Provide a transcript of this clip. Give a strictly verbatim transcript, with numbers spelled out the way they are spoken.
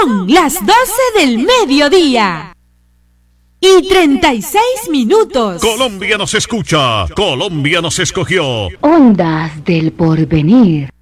Son las doce del mediodía. Y treinta y seis minutos. Colombia nos escucha. Colombia nos escogió. Ondas del Porvenir.